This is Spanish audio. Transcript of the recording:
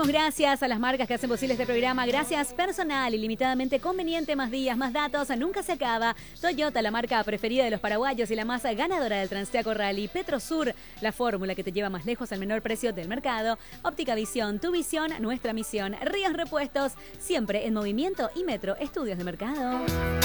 Decimos gracias a las marcas que hacen posible este programa. Gracias personal, ilimitadamente conveniente, más días, más datos, nunca se acaba. Toyota, la marca preferida de los paraguayos y la más ganadora del Transteaco Rally. Petrosur, la fórmula que te lleva más lejos al menor precio del mercado. Óptica Visión, tu visión, nuestra misión. Ríos Repuestos, siempre en movimiento. Y Metro, estudios de mercado.